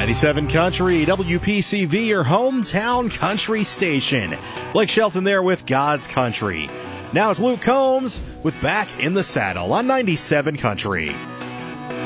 97 Country, WPCV, your hometown country station. Blake Shelton there with God's Country. Now it's Luke Combs with Back in the Saddle on 97 Country.